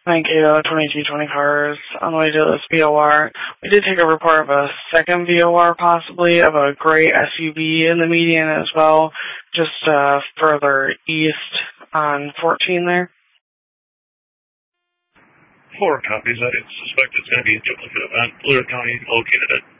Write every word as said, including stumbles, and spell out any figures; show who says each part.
Speaker 1: Mankato, twenty-two twenty cars on the way to this V O R. We did take a report of a second V O R possibly of a gray S U V in the median as well, just uh, further east on fourteen there.
Speaker 2: Four copies. I suspect it's going to be a duplicate event. Blue County located it.